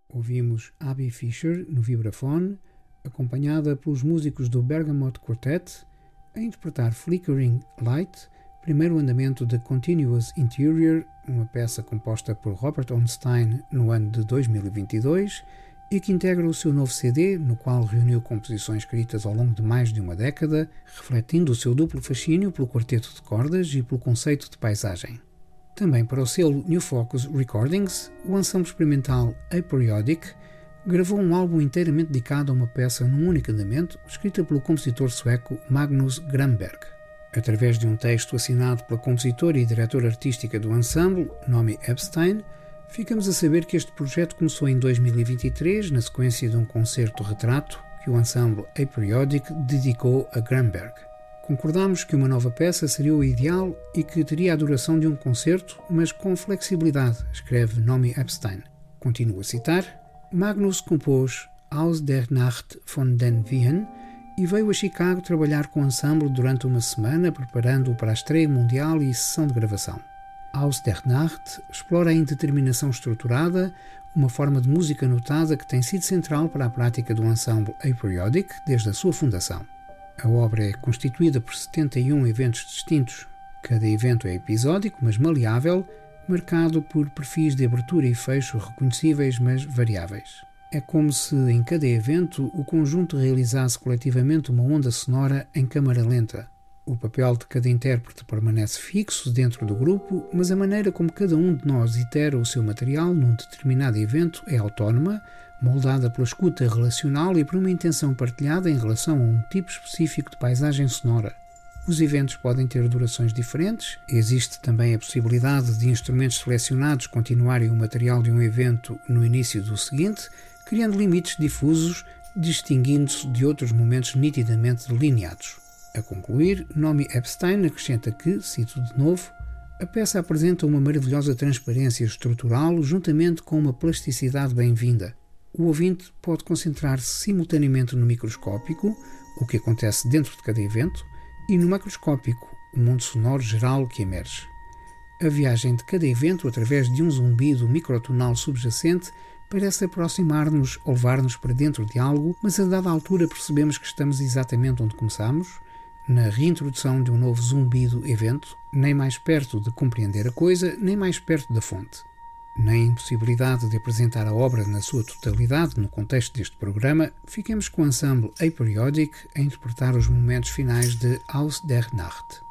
Ouvimos Abby Fisher no vibrafone, acompanhada pelos músicos do Bergamot Quartet, a interpretar Flickering Light, primeiro andamento de Continuous Interior, uma peça composta por Robert Ornstein no ano de 2022 e que integra o seu novo CD, no qual reuniu composições escritas ao longo de mais de uma década, refletindo o seu duplo fascínio pelo quarteto de cordas e pelo conceito de paisagem. Também para o selo New Focus Recordings, o ensemble experimental Aperiodic gravou um álbum inteiramente dedicado a uma peça num único andamento, escrita pelo compositor sueco Magnus Gramberg. Através de um texto assinado pela compositora e diretora artística do ensemble, Nomi Epstein, ficamos a saber que este projeto começou em 2023, na sequência de um concerto-retrato que o ensemble Aperiodic dedicou a Gramberg. Concordámos que uma nova peça seria o ideal e que teria a duração de um concerto, mas com flexibilidade, escreve Nomi Epstein. Continuo a citar: Magnus compôs Aus der Nacht von den Wehen e veio a Chicago trabalhar com o ensemble durante uma semana, preparando-o para a estreia mundial e sessão de gravação. Aus der Nacht explora a indeterminação estruturada, uma forma de música notada que tem sido central para a prática do ensemble Aperiodic desde a sua fundação. A obra é constituída por 71 eventos distintos. Cada evento é episódico, mas maleável, marcado por perfis de abertura e fecho reconhecíveis, mas variáveis. É como se, em cada evento, o conjunto realizasse coletivamente uma onda sonora em câmara lenta. O papel de cada intérprete permanece fixo dentro do grupo, mas a maneira como cada um de nós itera o seu material num determinado evento é autónoma, moldada pela escuta relacional e por uma intenção partilhada em relação a um tipo específico de paisagem sonora. Os eventos podem ter durações diferentes. Existe também a possibilidade de instrumentos selecionados continuarem o material de um evento no início do seguinte, criando limites difusos, distinguindo-se de outros momentos nitidamente delineados. A concluir, Nomi Epstein acrescenta que, cito de novo, a peça apresenta uma maravilhosa transparência estrutural juntamente com uma plasticidade bem-vinda. O ouvinte pode concentrar-se simultaneamente no microscópico, o que acontece dentro de cada evento, e no macroscópico, o mundo sonoro geral que emerge. A viagem de cada evento através de um zumbido microtonal subjacente parece aproximar-nos ou levar-nos para dentro de algo, mas a dada altura percebemos que estamos exatamente onde começamos, na reintrodução de um novo zumbido evento, nem mais perto de compreender a coisa, nem mais perto da fonte. Na impossibilidade de apresentar a obra na sua totalidade no contexto deste programa, fiquemos com o ensemble Aperiodic a interpretar os momentos finais de Aus der Nacht.